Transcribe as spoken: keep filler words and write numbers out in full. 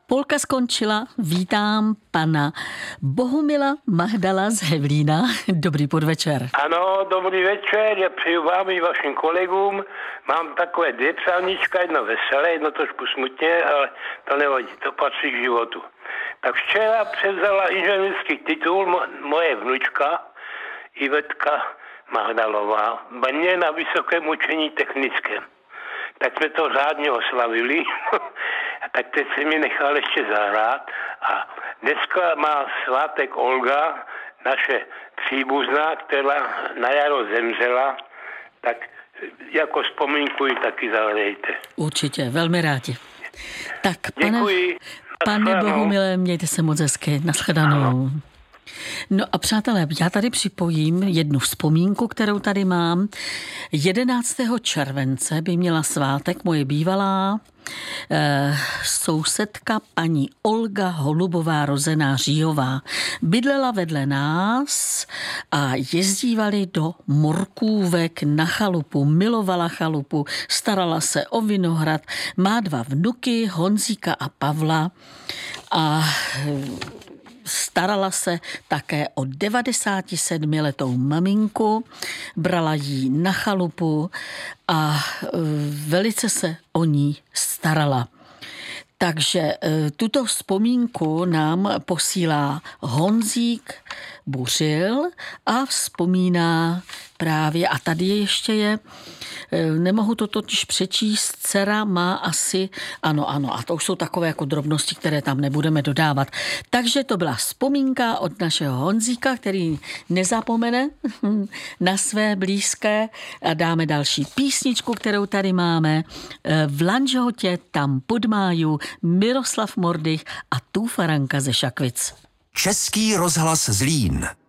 Polka skončila, vítám pana Bohumila Mahdala z Hevlína. Dobrý podvečer. Ano, dobrý večer, já přeju vám i vašim kolegům. Mám takové dvě přáníčka, jedno veselé, jedno trošku smutně, ale to nevadí, to patří k životu. Tak včera převzala inženýrský titul mo- moje vnučka Ivetka Mahdalová, baně na vysokém učení technickém. Tak jsme to řádně oslavili, tak teď se mi nechal ještě zahrát a dneska má svátek Olga, naše příbuzná, která na jaro zemřela, tak jako vzpomínku ji taky zahrajte. Určitě, velmi rádi. Tak, pane, Děkuji. pane Bohumile, mějte se moc hezky. Nashledanou. No a přátelé, já tady připojím jednu vzpomínku, kterou tady mám. jedenáctého července by měla svátek moje bývalá eh, sousedka paní Olga Holubová, rozená Říhová. Bydlela vedle nás a jezdívali do Morkůvek na chalupu, milovala chalupu, starala se o vinohrad, má dva vnuky, Honzíka a Pavla a starala se také o devadesátisedmiletou maminku, brala jí na chalupu a velice se o ní starala. Takže tuto vzpomínku nám posílá Honzík Buřil a vzpomíná právě, a tady ještě je, nemohu to totiž přečíst, dcera má asi, ano, ano, a to už jsou takové jako drobnosti, které tam nebudeme dodávat. Takže to byla vzpomínka od našeho Honzíka, který nezapomene na své blízké, a dáme další písničku, kterou tady máme. V Lanžhotě tam pod máju Miroslav Mordych a Tůfaranka ze Šakvic. Český rozhlas Zlín.